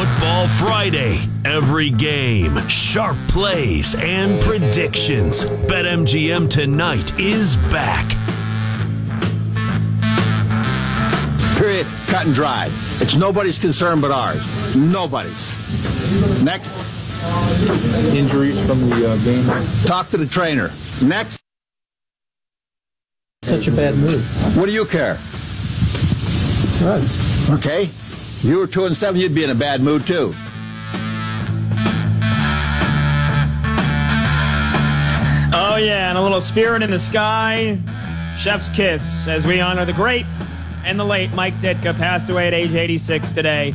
Football Friday. Every game, sharp plays, and predictions. BetMGM tonight is back. Period. Cut and dried. It's nobody's concern but ours. Nobody's. Next. Injuries from the game. Talk to the trainer. Next. Such a bad mood. What do you care? Right. Okay. If you were 2-7, you'd be in a bad mood too. Oh yeah, and a little Spirit in the Sky. Chef's kiss as we honor the great and the late Mike Ditka, passed away at age 86 today.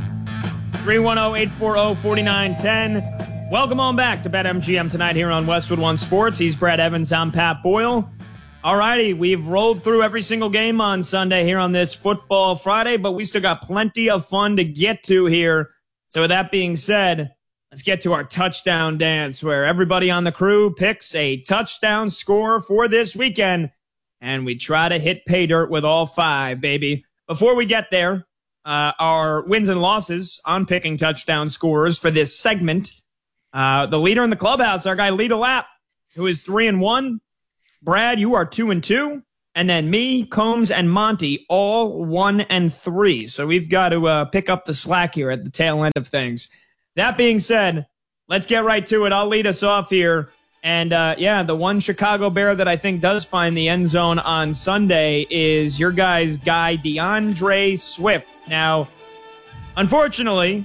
310-840-4910. Welcome on back to BetMGM tonight here on Westwood One Sports. He's Brad Evans. I'm Pat Boyle. All righty, we've rolled through every single game on Sunday here on this Football Friday, but we still got plenty of fun to get to here. So with that being said, let's get to our touchdown dance, where everybody on the crew picks a touchdown score for this weekend, and we try to hit pay dirt with all five, baby. Before we get there, our wins and losses on picking touchdown scores for this segment. The leader in the clubhouse, our guy Lita Lapp, who is 3-1. Brad, you are 2-2. And then me, Combs, and Monty, all 1-3. So we've got to pick up the slack here at the tail end of things. That being said, let's get right to it. I'll lead us off here. And, the one Chicago Bear that I think does find the end zone on Sunday is your guy's guy, DeAndre Swift. Now, unfortunately,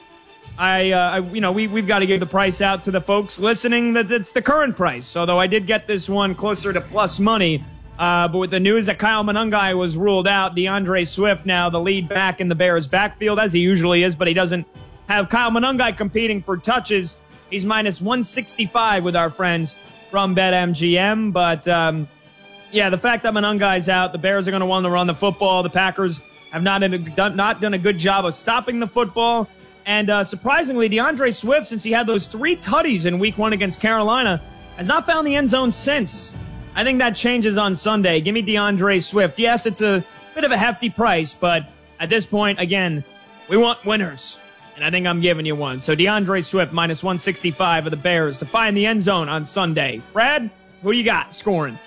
we've got to give the price out to the folks listening that it's the current price, although I did get this one closer to plus money. But with the news that Kyle Monangai was ruled out, DeAndre Swift now the lead back in the Bears' backfield, as he usually is, but he doesn't have Kyle Monangai competing for touches. He's minus 165 with our friends from BetMGM. But, the fact that Monangai's out, the Bears are going to want to run the football. The Packers have not done a good job of stopping the football. And surprisingly, DeAndre Swift, since he had those 3 tutties in Week 1 against Carolina, has not found the end zone since. I think that changes on Sunday. Give me DeAndre Swift. Yes, it's a bit of a hefty price, but at this point, again, we want winners. And I think I'm giving you one. So DeAndre Swift, minus 165 of the Bears to find the end zone on Sunday. Brad, who do you got scoring?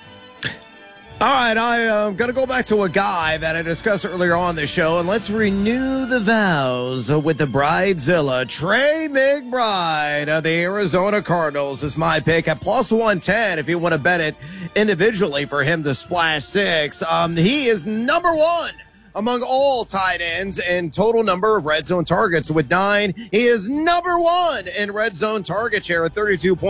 All right, I am going to go back to a guy that I discussed earlier on the show, and let's renew the vows with the Bridezilla. Trey McBride of the Arizona Cardinals is my pick at plus 110 if you want to bet it individually for him to splash 6. He is number 1 among all tight ends in total number of red zone targets with 9. He is number 1 in red zone target share at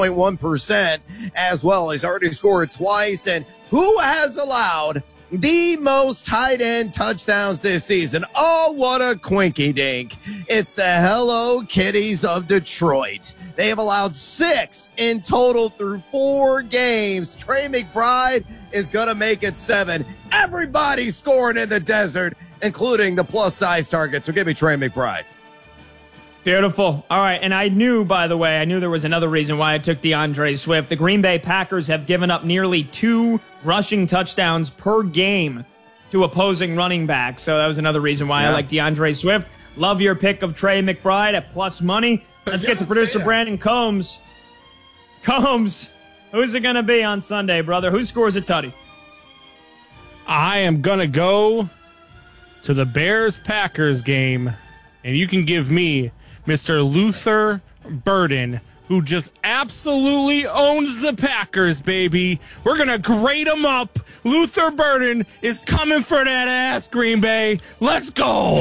32.1% as well. He's already scored twice. And who has allowed the most tight end touchdowns this season? Oh, what a quinky dink. It's the Hello Kitties of Detroit. They have allowed 6 in total through 4 games. Trey McBride is going to make it 7. Everybody's scoring in the desert, including the plus-size target. So give me Trey McBride. Beautiful. All right, and I knew there was another reason why I took DeAndre Swift. The Green Bay Packers have given up nearly 2 rushing touchdowns per game to opposing running backs. So that was another reason why I like DeAndre Swift. Love your pick of Trey McBride at plus money. Let's get to producer Brandon Combs. Combs, who's it going to be on Sunday, brother? Who scores a tutty? I am going to go to the Bears-Packers game, and you can give me Mr. Luther Burden, who just absolutely owns the Packers, baby. We're going to grade him up. Luther Burden is coming for that ass, Green Bay. Let's go.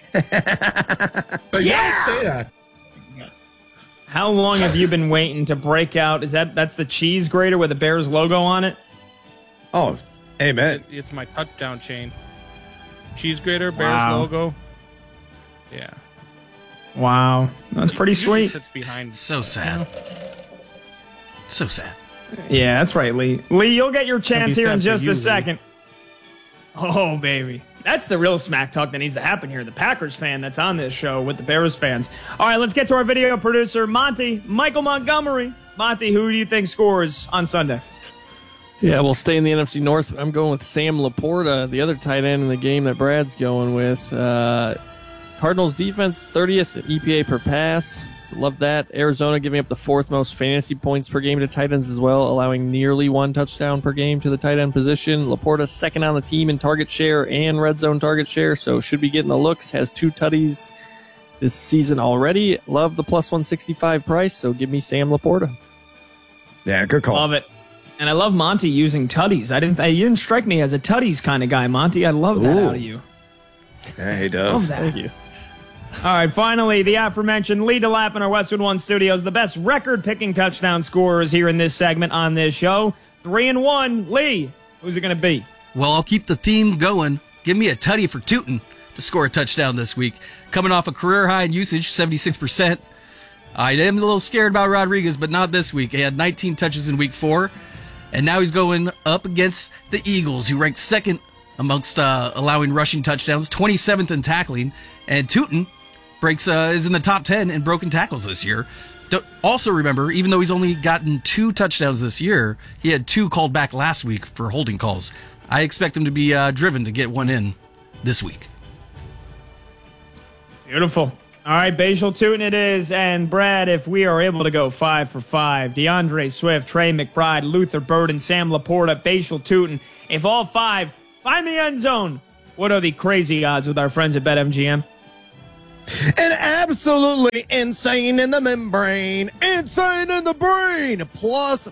Yeah! Say that. How long have you been waiting to break out? That's the cheese grater with the Bears logo on it? Oh, amen. It's my touchdown chain. Cheese grater, Bears logo. Yeah. Wow. That's pretty sweet. Sits behind. So sad. So sad. Yeah, that's right, Lee. Lee, you'll get your chance here in just a second. Oh, baby. That's the real smack talk that needs to happen here. The Packers fan that's on this show with the Bears fans. All right, let's get to our video producer, Michael Montgomery. Monty, who do you think scores on Sunday? Yeah, we'll stay in the NFC North. I'm going with Sam Laporta, the other tight end in the game that Brad's going with. Cardinals defense, 30th in EPA per pass. So love that. Arizona giving up the 4th most fantasy points per game to tight ends as well, allowing nearly 1 touchdown per game to the tight end position. Laporta second on the team in target share and red zone target share, so should be getting the looks. Has 2 tutties this season already. Love the plus 165 price, so give me Sam Laporta. Yeah, good call. Love it. And I love Monty using tutties. You didn't strike me as a tutties kind of guy, Monty. I love that out of you. Yeah, he does. Love that. Thank you. All right, finally, the aforementioned Lee DeLapp in our Westwood One studios, the best record-picking touchdown scorers here in this segment on this show. 3-1. Lee, who's it going to be? Well, I'll keep the theme going. Give me a tutty for Tootin to score a touchdown this week. Coming off a career high in usage, 76%. I am a little scared about Rodriguez, but not this week. He had 19 touches in week 4, and now he's going up against the Eagles, who ranked second amongst allowing rushing touchdowns, 27th in tackling, and Tootin is in the top 10 in broken tackles this year. Also remember, even though he's only gotten 2 touchdowns this year, he had 2 called back last week for holding calls. I expect him to be driven to get one in this week. Beautiful. All right, Bajal Tootin it is. And Brad, if we are able to go 5 for 5, DeAndre Swift, Trey McBride, Luther Burden, Sam Laporta, Bajal Tootin, if all 5 find the end zone, what are the crazy odds with our friends at BetMGM? And absolutely insane in the membrane, insane in the brain, plus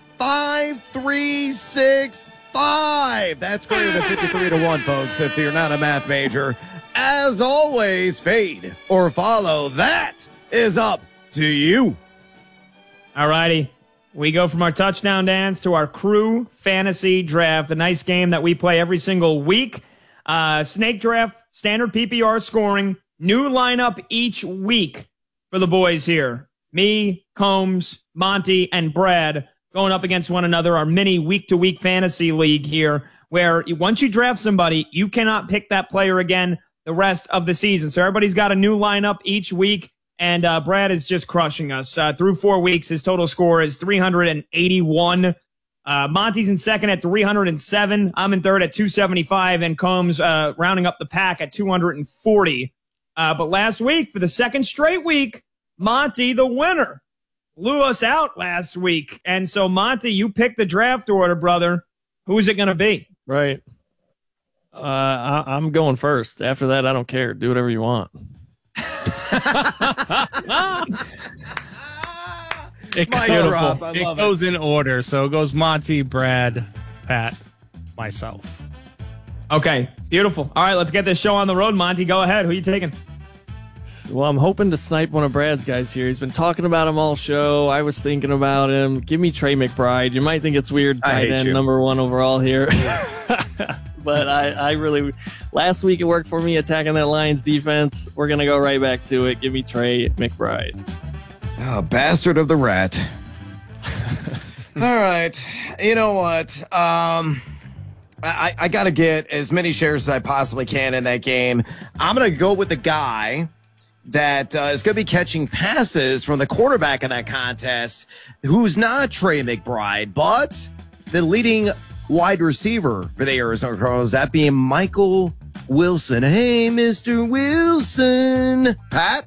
5,365. That's greater than 53-1, folks, if you're not a math major. As always, fade or follow. That is up to you. All righty. We go from our touchdown dance to our crew fantasy draft, a nice game that we play every single week. Snake draft, standard PPR scoring, new lineup each week for the boys here. Me, Combs, Monty, and Brad going up against one another, our mini week-to-week fantasy league here, where once you draft somebody, you cannot pick that player again the rest of the season. So everybody's got a new lineup each week, and Brad is just crushing us. Through 4 weeks, his total score is 381. Monty's in second at 307. I'm in third at 275, and Combs rounding up the pack at 240. But last week, for the second straight week, Monty, the winner, blew us out last week. And so, Monty, you picked the draft order, brother. Who's it going to be? Right. I'm going first. After that, I don't care. Do whatever you want. It goes in order. So it goes Monty, Brad, Pat, myself. Okay, beautiful. All right, let's get this show on the road. Monty, go ahead. Who are you taking? Well, I'm hoping to snipe one of Brad's guys here. He's been talking about him all show. I was thinking about him. Give me Trey McBride. You might think it's weird, tight end, number 1 overall here. But I really, last week it worked for me attacking that Lions defense. We're going to go right back to it. Give me Trey McBride. Oh, bastard of the rat. All right. You know what? I got to get as many shares as I possibly can in that game. I'm going to go with the guy that is going to be catching passes from the quarterback in that contest, who's not Trey McBride, but the leading wide receiver for the Arizona Cardinals, that being Michael Wilson. Hey, Mr. Wilson. Pat?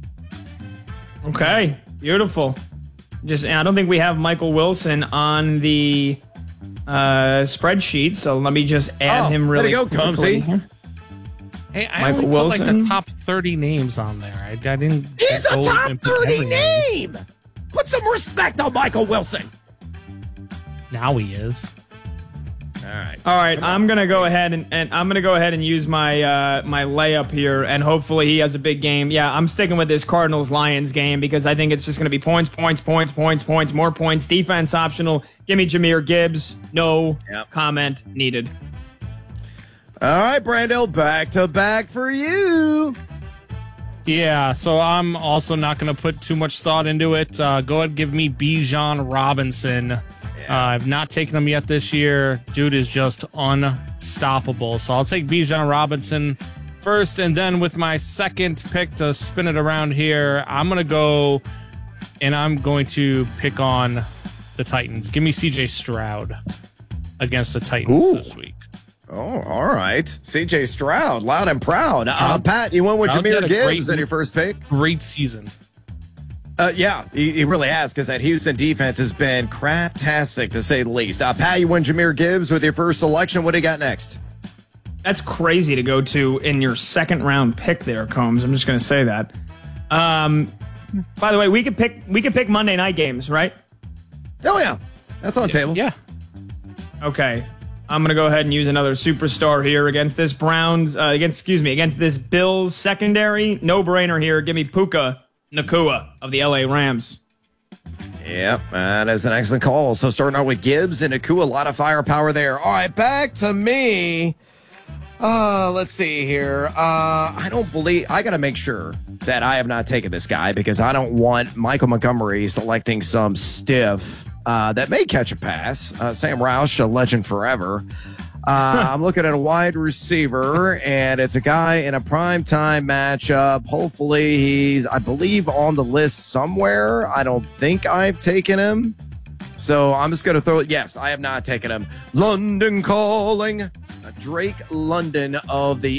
Okay, beautiful. I don't think we have Michael Wilson on the spreadsheet, so let me just add him really quickly. There you go, Combsy. Hey, I Michael only put like Wilson. the top 30 names on there. I didn't. He's a go top and put 30 every name. Put some respect on Michael Wilson. Now he is. All right, I'm gonna go ahead and use my my layup here, and hopefully he has a big game. Yeah, I'm sticking with this Cardinals-Lions game because I think it's just gonna be points, more points. Defense optional. Give me Jahmyr Gibbs. No comment needed. All right, Brando, back to back for you. Yeah, so I'm also not going to put too much thought into it. Go ahead and give me Bijan Robinson. I've not taken him yet this year. Dude is just unstoppable. So I'll take Bijan Robinson first, and then with my second pick to spin it around here, I'm going to go and I'm going to pick on the Titans. Give me CJ Stroud against the Titans this week. Oh, all right. CJ Stroud, loud and proud. Pat, you went with Stroud's had Jahmyr a Gibbs great- in your first pick? Great season. Yeah, he really has, because that Houston defense has been craptastic, to say the least. Pat, you went Jahmyr Gibbs with your first selection. What do you got next? That's crazy to go to in your second round pick there, Combs. I'm just going to say that. By the way, we could pick Monday night games, right? Oh, yeah. That's on the table. Yeah. Okay. I'm going to go ahead and use another superstar here against this against this Bills secondary. No brainer here. Give me Puka Nacua of the LA Rams. Yep, that is an excellent call. So starting out with Gibbs and Nacua, a lot of firepower there. All right, back to me. Let's see here. I got to make sure that I have not taken this guy, because I don't want Michael Montgomery selecting some stiff that may catch a pass. Sam Roush, a legend forever. I'm looking at a wide receiver, and it's a guy in a primetime matchup. Hopefully he's, I believe, on the list somewhere. I don't think I've taken him. So I'm just going to throw it. Yes, I have not taken him. London calling. Drake London of the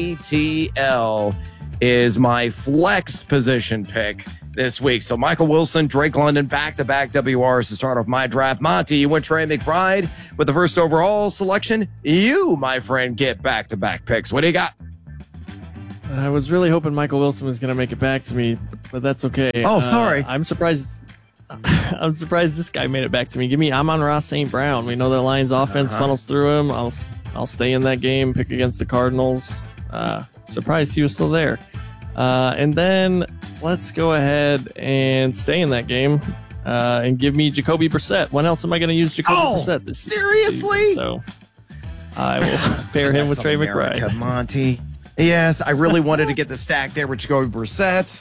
ATL is my flex position pick this week. So Michael Wilson, Drake London, back-to-back WRs to start off my draft. Monty, you went Trey McBride with the first overall selection. You, my friend, get back-to-back picks. What do you got? I was really hoping Michael Wilson was going to make it back to me, but that's okay. Oh, sorry. I'm surprised. I'm surprised this guy made it back to me. Give me Amon-Ra St. Brown. We know the Lions offense funnels through him. I'll stay in that game, pick against the Cardinals. Surprised he was still there. And then let's go ahead and stay in that game and give me Jacoby Brissett. When else am I going to use Jacoby Brissett this seriously? season? So I will pair him with Trey America, McBride. Monty. Yes, I really wanted to get the stack there with Jacoby Brissett.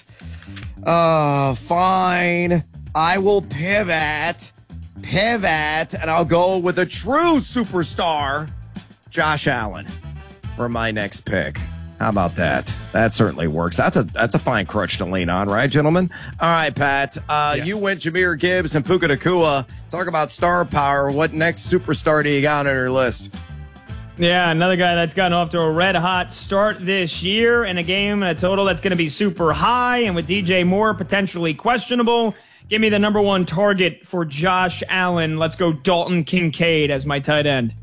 Fine. I will pivot, and I'll go with a true superstar, Josh Allen, for my next pick. How about that? That certainly works. That's a fine crutch to lean on, right, gentlemen? All right, Pat. You went Jahmyr Gibbs and Puka Nacua. Talk about star power. What next superstar do you got on your list? Yeah, another guy that's gotten off to a red-hot start this year in a game and a total that's going to be super high, and with DJ Moore potentially questionable. Give me the number one target for Josh Allen. Let's go Dalton Kincaid as my tight end.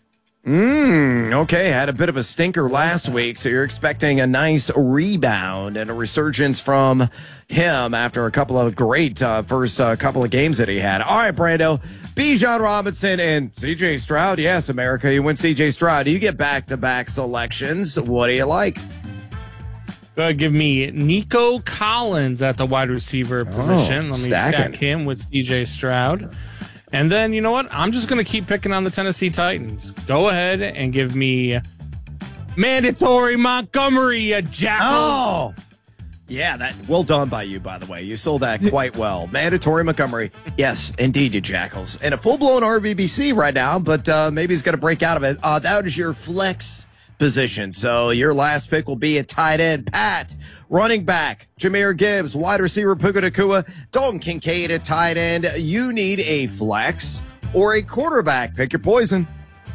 Okay. Had a bit of a stinker last week, so you're expecting a nice rebound and a resurgence from him after a couple of great first couple of games that he had. All right, Brando. Bijan Robinson and CJ Stroud. Yes, America, you win CJ Stroud. You get back-to-back selections. What do you like? Give me Nico Collins at the wide receiver position. Let me stacking. stack him with CJ Stroud. And then, you know what? I'm just going to keep picking on the Tennessee Titans. Go ahead and give me mandatory Montgomery, a Jackals. Oh, yeah, that well done by you, by the way. You sold that quite well. Mandatory Montgomery. Yes, indeed, you Jackals. And a full-blown RBBC right now, but maybe he's going to break out of it. That is your flex position. So your last pick will be a tight end. Pat, running back, Jahmyr Gibbs, wide receiver, Puka Nacua, Dalton Kincaid at tight end. You need a flex or a quarterback. Pick your poison.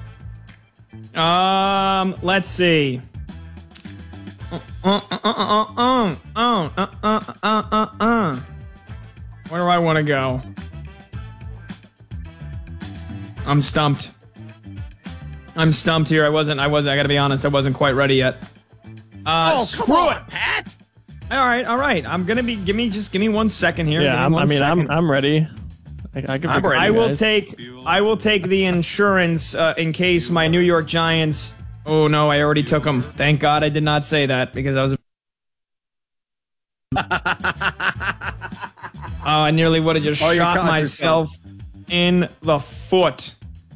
Let's see. Where do I want to go? I'm stumped here. I gotta be honest, I wasn't quite ready yet. Come on, Pat. All right. Give me 1 second here. Yeah, I'm ready. I'm ready. I will take the insurance in case my New York Giants. Oh no, I already took them. Thank God I did not say that because I was. I nearly would have just shot myself in the foot.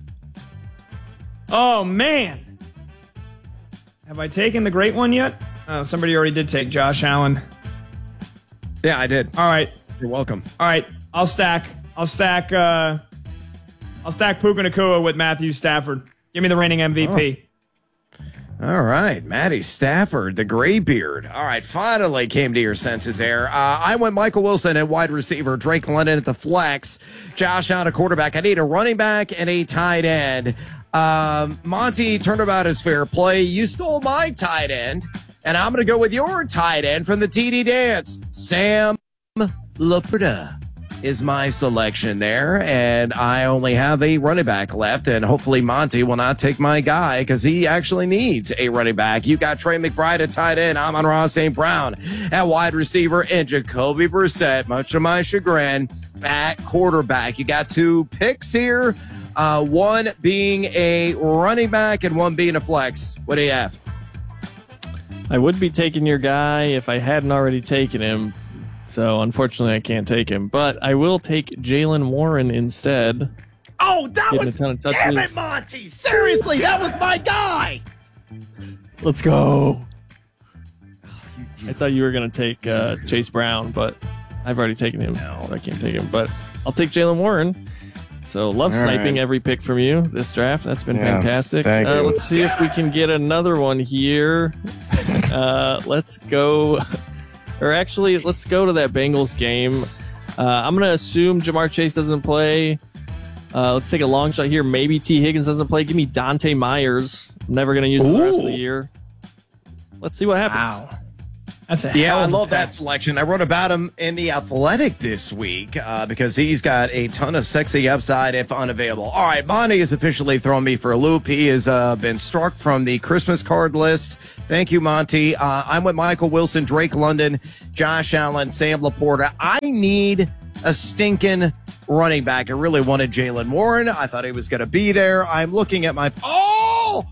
Oh man, have I taken the great one yet? Somebody already did take Josh Allen. Yeah, I did. All right. You're welcome. All right, I'll stack Puka Nacua with Matthew Stafford. Give me the reigning MVP. All right, Matty Stafford, the graybeard. All right, finally came to your senses there. I went Michael Wilson at wide receiver, Drake London at the flex, Josh Allen at quarterback. I need a running back and a tight end. Monty, turnabout is fair play. You stole my tight end, and I'm going to go with your tight end from the TD Dance. Sam Laporta is my selection there, and I only have a running back left, and hopefully Monty will not take my guy because he actually needs a running back. You got Trey McBride at tight end, Amon-Ra St. Brown at wide receiver, and Jacoby Brissett, much to my chagrin, at quarterback. You got 2 picks here, one being a running back and one being a flex. What do you have? I would be taking your guy if I hadn't already taken him. So, unfortunately, I can't take him. But I will take Jaylen Warren instead. Oh, that Getting was... a ton of touches. Damn it, Monty! Seriously, that was my guy! Let's go. I thought you were going to take Chase Brown, but I've already taken him, so I can't take him. But I'll take Jaylen Warren. So, love sniping every pick from you this draft. That's been fantastic. Thank you. Let's see if we can get another one here. Let's go... Or actually, let's go to that Bengals game. I'm going to assume Jamar Chase doesn't play. Let's take a long shot here. Maybe T. Higgins doesn't play. Give me Dante Myers. I'm never going to use him the rest of the year. Let's see what happens. Wow. That's a Yeah, hell I of a love that pick. selection. I wrote about him in The Athletic this week because he's got a ton of sexy upside if unavailable. All right, Monty has officially thrown me for a loop. He has been struck from the Christmas card list. Thank you, Monty. I'm with Michael Wilson, Drake London, Josh Allen, Sam Laporta. I need a stinking running back. I really wanted Jaylen Warren. I thought he was going to be there. I'm looking at my... Oh!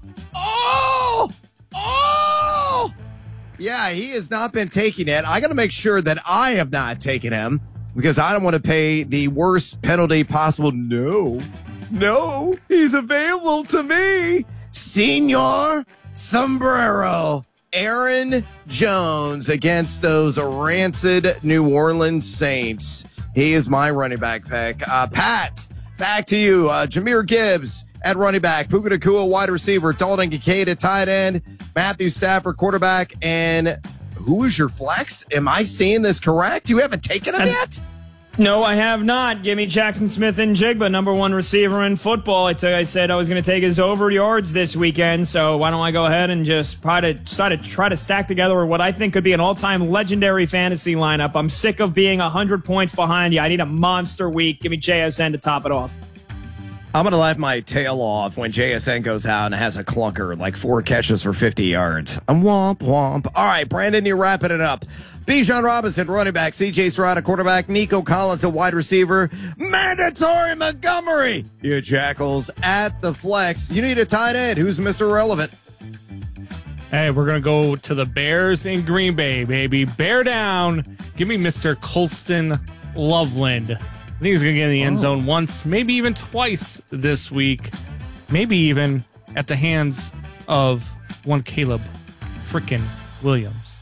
Yeah, he has not been taking it. I got to make sure that I have not taken him because I don't want to pay the worst penalty possible. No, he's available to me. Senor Sombrero, Aaron Jones against those rancid New Orleans Saints. He is my running back pick. Pat, back to you. Jahmyr Gibbs at running back, Puka Nacua wide receiver, Dalton Kincaid at tight end, Matthew Stafford quarterback, and who is your flex? Am I seeing this correct? You haven't taken him yet? No, I have not. Give me Jackson Smith and Jigba, number 1 receiver in football. I said I was going to take his over yards this weekend, so why don't I go ahead and just try to stack together what I think could be an all-time legendary fantasy lineup. I'm sick of being 100 points behind you. I need a monster week. Give me JSN to top it off. I'm going to laugh my tail off when JSN goes out and has a clunker, like 4 catches for 50 yards. Womp, womp. All right, Brandon, you're wrapping it up. Bijan Robinson, running back. C.J. Stroud, quarterback. Nico Collins, a wide receiver. Mandatory Montgomery, you jackals, at the flex. You need a tight end. Who's Mr. Relevant? Hey, we're going to go to the Bears in Green Bay, baby. Bear down. Give me Mr. Colston Loveland. I think he's going to get in the end zone once, maybe even twice this week. Maybe even at the hands of one Caleb frickin' Williams.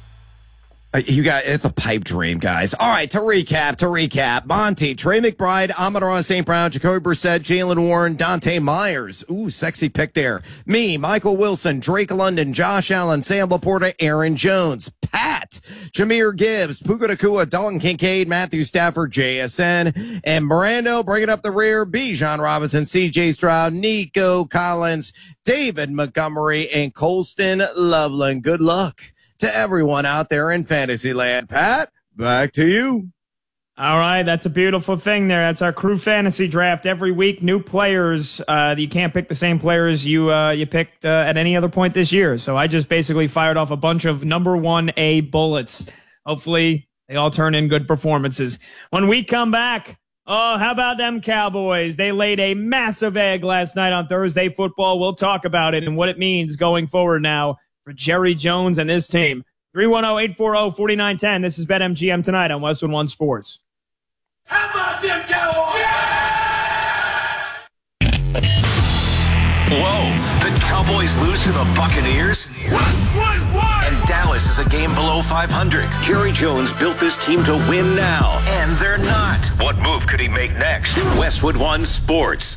It's a pipe dream, guys. All right, to recap. Monty, Trey McBride, Amon-Ra St. Brown, Jacoby Brissett, Jaylen Warren, Dante Myers. Ooh, sexy pick there. Me, Michael Wilson, Drake London, Josh Allen, Sam Laporta, Aaron Jones. Pat, Jahmyr Gibbs, Puka Nacua, Dalton Kincaid, Matthew Stafford, JSN, and Mirando bringing up the rear, Bijan Robinson, C.J. Stroud, Nico Collins, David Montgomery, and Colston Loveland. Good luck to everyone out there in Fantasyland. Pat, back to you. All right, that's a beautiful thing there. That's our crew fantasy draft every week. New players. You can't pick the same players you picked at any other point this year. So I just basically fired off a bunch of number 1A bullets. Hopefully they all turn in good performances. When we come back, oh, how about them Cowboys? They laid a massive egg last night on Thursday Football. We'll talk about it and what it means going forward now for Jerry Jones and his team. 310-840-4910. This is BetMGM tonight on Westwood One Sports. How about them Cowboys? Whoa, the Cowboys lose to the Buccaneers? And Dallas is a game below 500. Jerry Jones built this team to win now, and they're not. What move could he make next? Westwood One Sports.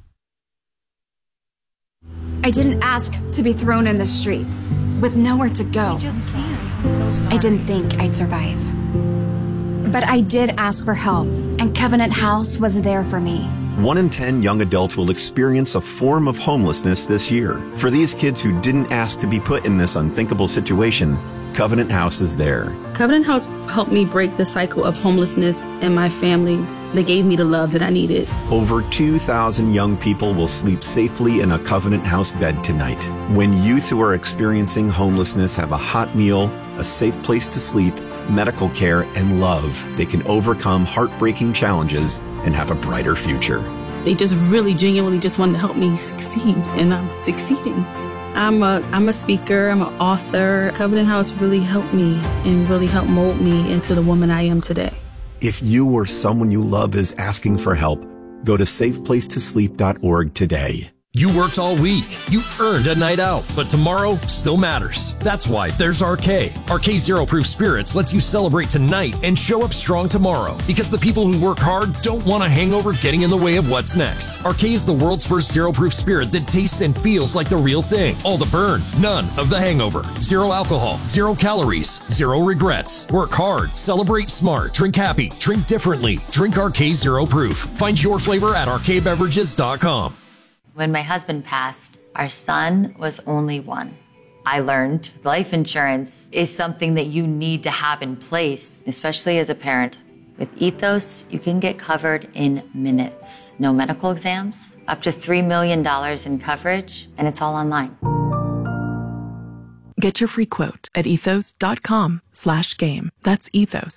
I didn't ask to be thrown in the streets with nowhere to go. I didn't think I'd survive. But I did ask for help, and Covenant House was there for me. 1 in 10 young adults will experience a form of homelessness this year. For these kids who didn't ask to be put in this unthinkable situation, Covenant House is there. Covenant House helped me break the cycle of homelessness in my family. They gave me the love that I needed. Over 2,000 young people will sleep safely in a Covenant House bed tonight. When youth who are experiencing homelessness have a hot meal, a safe place to sleep, medical care, and love, they can overcome heartbreaking challenges and have a brighter future. They just really genuinely just wanted to help me succeed, and I'm succeeding. I'm a speaker, I'm an author. Covenant House really helped me and really helped mold me into the woman I am today. If you or someone you love is asking for help, go to safeplacetosleep.org today. You worked all week. You earned a night out, but tomorrow still matters. That's why there's RK. RK Zero Proof Spirits lets you celebrate tonight and show up strong tomorrow, because the people who work hard don't want a hangover getting in the way of what's next. RK is the world's first zero proof spirit that tastes and feels like the real thing. All the burn, none of the hangover. Zero alcohol, 0 calories, 0 regrets. Work hard, celebrate smart, drink happy, drink differently. Drink RK Zero Proof. Find your flavor at rkbeverages.com. When my husband passed, our son was only 1. I learned life insurance is something that you need to have in place, especially as a parent. With Ethos, you can get covered in minutes. No medical exams, up to $3 million in coverage, and it's all online. Get your free quote at ethos.com/game. That's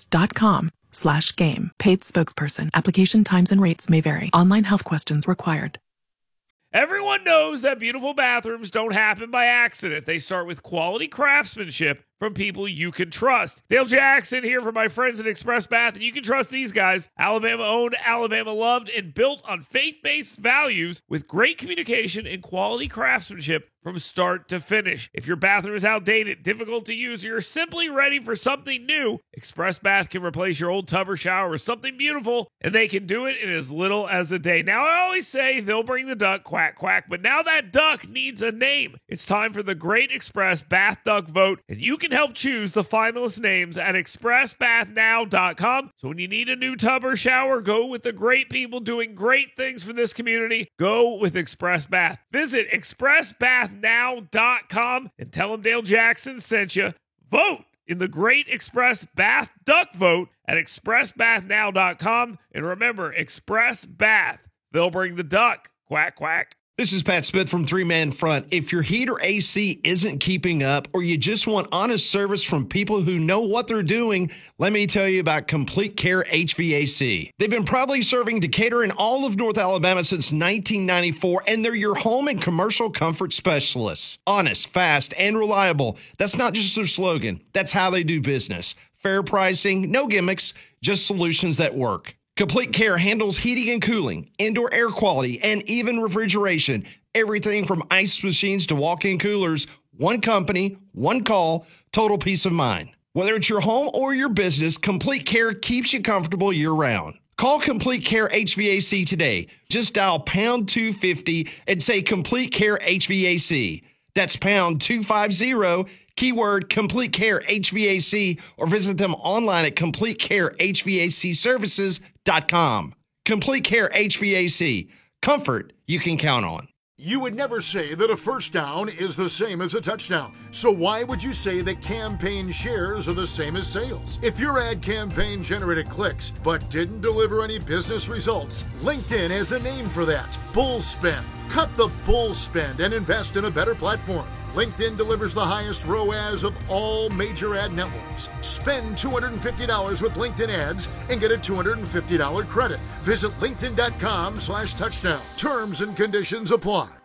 ethos.com/game. Paid spokesperson. Application times and rates may vary. Online health questions required. Everyone knows that beautiful bathrooms don't happen by accident. They start with quality craftsmanship from people you can trust. Dale Jackson here for my friends at Express Bath, and you can trust these guys. Alabama owned, Alabama loved, and built on faith-based values with great communication and quality craftsmanship from start to finish. If your bathroom is outdated, difficult to use, or you're simply ready for something new, Express Bath can replace your old tub or shower with something beautiful, and they can do it in as little as a day. Now, I always say they'll bring the duck, quack, quack, but now that duck needs a name. It's time for the Great Express Bath Duck Vote, and you can help choose the finalist names at expressbathnow.com. So when you need a new tub or shower, go with the great people doing great things for this community. Go with Express Bath. Visit expressbathnow.com and tell them Dale Jackson sent you. Vote in the Great Express Bath Duck Vote at expressbathnow.com. And remember, Express Bath. They'll bring the duck. Quack, quack. This is Pat Smith from Three Man Front. If your heat or AC isn't keeping up, or you just want honest service from people who know what they're doing, let me tell you about Complete Care HVAC. They've been proudly serving Decatur and all of North Alabama since 1994, and they're your home and commercial comfort specialists. Honest, fast, and reliable. That's not just their slogan. That's how they do business. Fair pricing, no gimmicks, just solutions that work. Complete Care handles heating and cooling, indoor air quality, and even refrigeration. Everything from ice machines to walk-in coolers. One company, one call, total peace of mind. Whether it's your home or your business, Complete Care keeps you comfortable year-round. Call Complete Care HVAC today. Just dial pound 250 and say Complete Care HVAC. That's pound 250, keyword Complete Care HVAC, or visit them online at CompleteCareHVACservices.com. Complete Care HVAC. Comfort you can count on. You would never say that a first down is the same as a touchdown. So why would you say that campaign shares are the same as sales? If your ad campaign generated clicks but didn't deliver any business results, LinkedIn has a name for that. Bull spend. Cut the bull spend and invest in a better platform. LinkedIn delivers the highest ROAS of all major ad networks. Spend $250 with LinkedIn ads and get a $250 credit. Visit linkedin.com/touchdown. Terms and conditions apply.